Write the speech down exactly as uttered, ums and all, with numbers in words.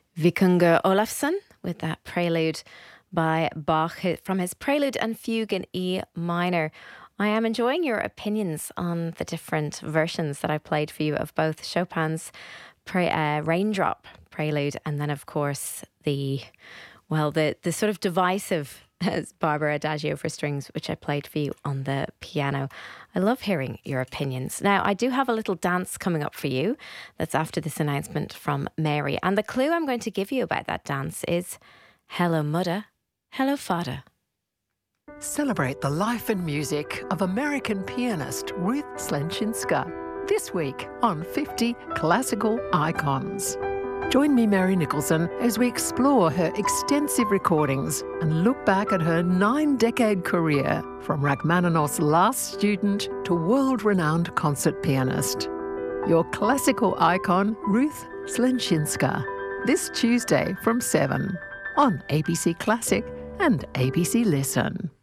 Vikungur Olafsson with that prelude by Bach from his Prelude and Fugue in E minor. I am enjoying your opinions on the different versions that I played for you of both Chopin's pre- uh, Raindrop Prelude and then, of course, the, well, the, the sort of divisive Barber Adagio for strings, which I played for you on the piano. I love hearing your opinions. Now, I do have a little dance coming up for you that's after this announcement from Mary. And the clue I'm going to give you about that dance is Hello Mudder, Hello Fada. Celebrate the life and music of American pianist Ruth Slenczynska this week on fifty Classical Icons. Join me, Mary Nicholson, as we explore her extensive recordings and look back at her nine-decade career from Rachmaninoff's last student to world-renowned concert pianist. Your classical icon, Ruth Slenczynska, this Tuesday from seven on A B C Classic and A B C Listen.